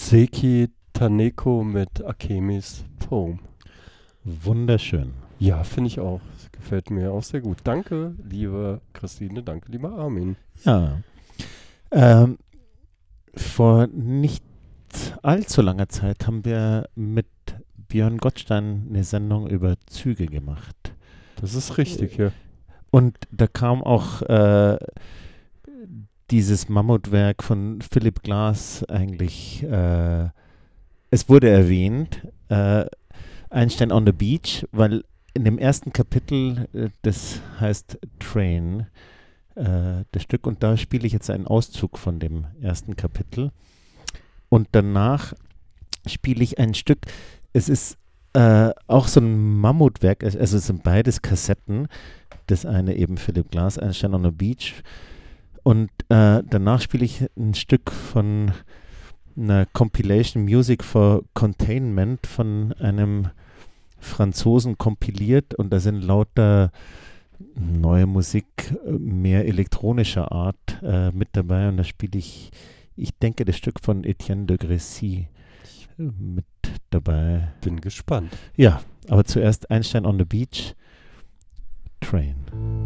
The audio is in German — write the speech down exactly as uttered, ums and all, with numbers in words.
Seki Taneko mit Akemis Poem. Wunderschön. Ja, finde ich auch. Das gefällt mir auch sehr gut. Danke, liebe Christine, danke, lieber Armin. Ja. Ähm, vor nicht allzu langer Zeit haben wir mit Björn Gottstein eine Sendung über Züge gemacht. Das ist richtig, ja. Und da kam auch äh, dieses Mammutwerk von Philipp Glass eigentlich, äh, es wurde erwähnt, äh, Einstein on the Beach, weil in dem ersten Kapitel, äh, das heißt Train, äh, das Stück, und da spiele ich jetzt einen Auszug von dem ersten Kapitel. Und danach spiele ich ein Stück, es ist äh, auch so ein Mammutwerk, also es sind beides Kassetten, das eine eben Philipp Glass, Einstein on the Beach, und äh, danach spiele ich ein Stück von einer Compilation Music for Containment von einem Franzosen kompiliert, und da sind lauter neue Musik mehr elektronischer Art äh, mit dabei, und da spiele ich, ich denke, das Stück von Etienne de Grécy äh, mit dabei. Bin gespannt. Ja, aber zuerst Einstein on the Beach, Train.